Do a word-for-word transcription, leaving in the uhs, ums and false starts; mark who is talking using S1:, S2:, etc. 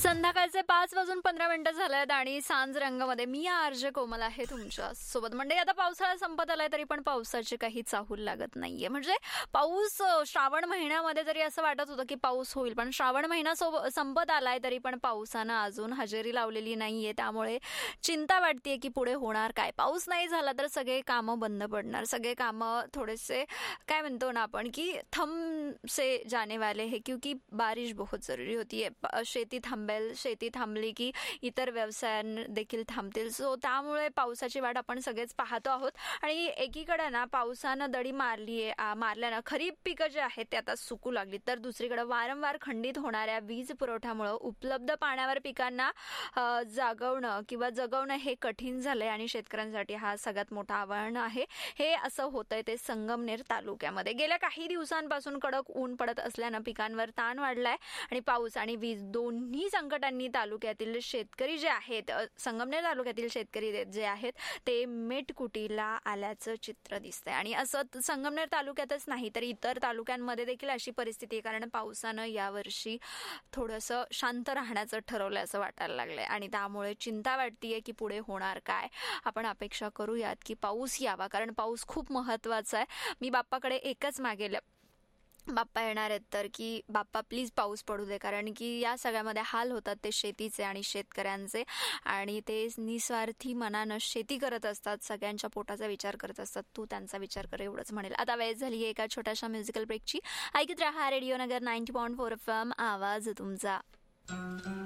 S1: संध्याकाळचे पाच वाजून पंधरा मिनिटं झालेत आणि सांज रंगामध्ये मी आरजे कोमल आहे तुमच्या सोबत. म्हणजे आता पावसाळा संपत आलाय तरी पण पावसाची काही चाहूल लागत नाहीये. म्हणजे पाऊस श्रावण महिन्यामध्ये जरी असं वाटत होतं की पाऊस होईल, पण श्रावण महिना संपत आलाय तरी पण पावसानं अजून हजेरी लावलेली नाहीये. त्यामुळे चिंता वाटतेय की पुढे होणार काय. पाऊस नाही झाला तर सगळे कामं बंद पडणार, सगळे कामं थोडेसे काय म्हणतो ना आपण की थम से जाने वाले है, क्योंकि बारिश बहुत जरुरी होती है. शेती थांबेल, शेती थांबली की इतर व्यवसाय देखील थांबतील. सो त्यामुळे पावसाची वाट आपण सगळेच पाहतो आहोत. आणि एकीकडे ना पावसानं दडी मारली आहे, मारल्यानं खरीप पिकं जे आहेत ते आता सुकू लागली, तर दुसरीकडे वारंवार खंडित होणाऱ्या वीज पुरवठ्यामुळे उपलब्ध पाण्यावर पिकांना जागवणं किंवा जगवणं हे कठीण झालंय आणि शेतकऱ्यांसाठी हा सगळ्यात मोठं आव्हान आहे. हे असं होतंय ते संगमनेर तालुक्यामध्ये. गेल्या काही दिवसांपासून कडक ऊन पडत असल्यानं पिकांवर ताण वाढलाय आणि पाऊस आणि वीज दोन्ही संकटांनी तालुक्यातील शेतकरी जे आहेत, संगमनेर तालुक्यातील शेतकरी जे आहेत ते मेटकुटीला आल्याचं चित्र दिसतंय. आणि असं संगमनेर तालुक्यातच नाही तर इतर तालुक्यांमध्ये देखील अशी परिस्थिती आहे, कारण पावसानं यावर्षी थोडंसं शांत राहण्याचं ठरवलं असं वाटायला लागलंय आणि त्यामुळे चिंता वाटतीये की पुढे होणार काय. आपण अपेक्षा करूयात की पाऊस यावा, कारण पाऊस खूप महत्वाचा आहे. मी बाप्पाकडे एकच मागेल, बाप्पा येणार आहेत तर की बाप्पा प्लीज पाऊस पडू दे, कारण की या सगळ्यामध्ये हाल होतात ते शेतीचे आणि शेतकऱ्यांचे, आणि ते निस्वार्थी मनानं शेती करत असतात, सगळ्यांच्या पोटाचा विचार करत असतात. तू त्यांचा विचार कर एवढंच म्हणेल. आता वेळ झाली आहे एका छोट्याशा म्युझिकल ब्रेकची. ऐकत राहा रेडिओ नगर ninety point four F M, आवाज तुमचा.